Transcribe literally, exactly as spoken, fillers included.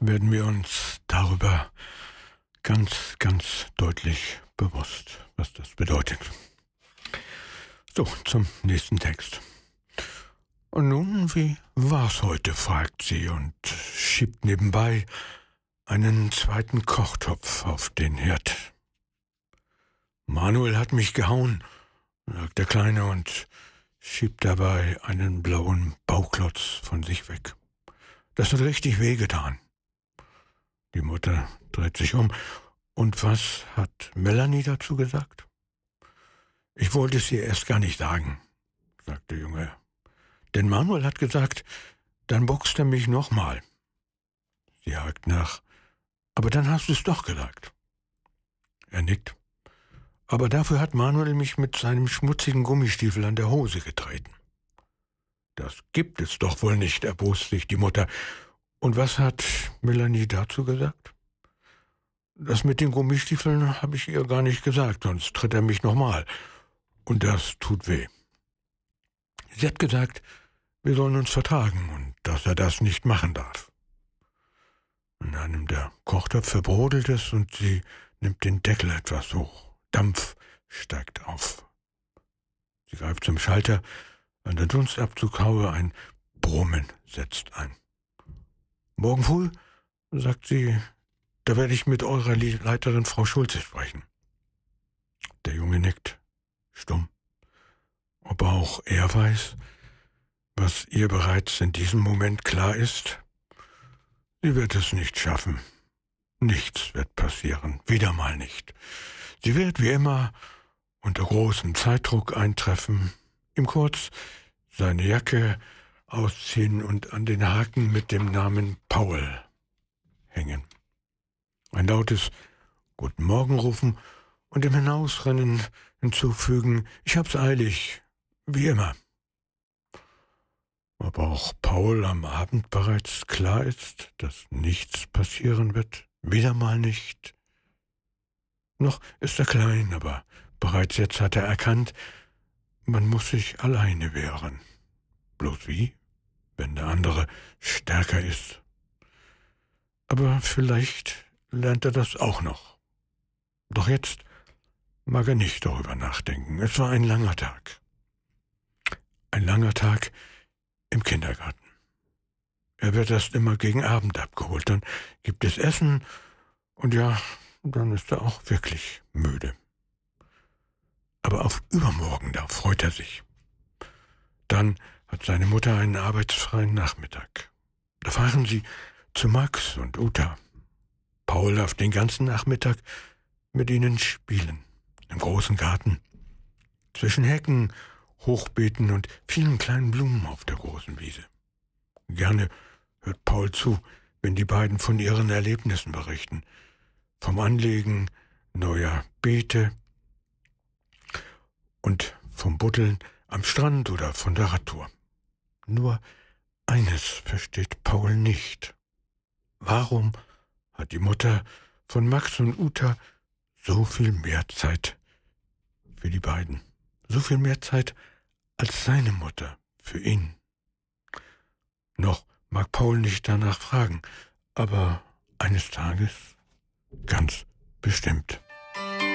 werden wir uns darüber ganz, ganz deutlich bewusst, was das bedeutet. So, zum nächsten Text. Und nun, wie war's heute, fragt sie und schiebt nebenbei einen zweiten Kochtopf auf den Herd. Manuel hat mich gehauen, sagt der Kleine und schiebt dabei einen blauen Bauklotz von sich weg. Das hat richtig wehgetan. Die Mutter dreht sich um. Und was hat Melanie dazu gesagt? Ich wollte es ihr erst gar nicht sagen, sagt der Junge. Denn Manuel hat gesagt, dann boxt er mich nochmal. Sie hakt nach. Aber dann hast du es doch gesagt. Er nickt. Aber dafür hat Manuel mich mit seinem schmutzigen Gummistiefel an der Hose getreten. Das gibt es doch wohl nicht, erbost sich die Mutter. Und was hat Melanie dazu gesagt? Das mit den Gummistiefeln habe ich ihr gar nicht gesagt, sonst tritt er mich nochmal. Und das tut weh. Sie hat gesagt, wir sollen uns vertragen und dass er das nicht machen darf. In einem der Kochtöpfe brodelt es und sie nimmt den Deckel etwas hoch. Dampf steigt auf. Sie greift zum Schalter, an der Dunstabzughaube ein Brummen setzt ein. Morgen früh, sagt sie, da werde ich mit eurer Leiterin Frau Schulze sprechen. Der Junge nickt, stumm. Ob auch er weiß, was ihr bereits in diesem Moment klar ist? Sie wird es nicht schaffen. Nichts wird passieren, wieder mal nicht. Sie wird wie immer unter großem Zeitdruck eintreffen, ihm kurz seine Jacke ausziehen und an den Haken mit dem Namen Paul hängen. Ein lautes Guten Morgen rufen und im Hinausrennen hinzufügen, ich hab's eilig, wie immer. Ob auch Paul am Abend bereits klar ist, dass nichts passieren wird, wieder mal nicht. Noch ist er klein, aber bereits jetzt hat er erkannt, man muss sich alleine wehren. Bloß wie, wenn der andere stärker ist? Aber vielleicht lernt er das auch noch. Doch jetzt mag er nicht darüber nachdenken. Es war ein langer Tag. Ein langer Tag im Kindergarten. Er wird erst immer gegen Abend abgeholt, dann gibt es Essen und ja, dann ist er auch wirklich müde. Aber auf übermorgen, da freut er sich. Dann hat seine Mutter einen arbeitsfreien Nachmittag. Da fahren sie zu Max und Uta. Paul darf den ganzen Nachmittag mit ihnen spielen. Im großen Garten. Zwischen Hecken, Hochbeeten und vielen kleinen Blumen auf der großen Wiese. Gerne hört Paul zu, wenn die beiden von ihren Erlebnissen berichten. Vom Anlegen neuer Beete und vom Buddeln am Strand oder von der Radtour. Nur eines versteht Paul nicht. Warum hat die Mutter von Max und Uta so viel mehr Zeit für die beiden? So viel mehr Zeit als seine Mutter für ihn. Noch mag Paul nicht danach fragen, aber eines Tages ganz bestimmt.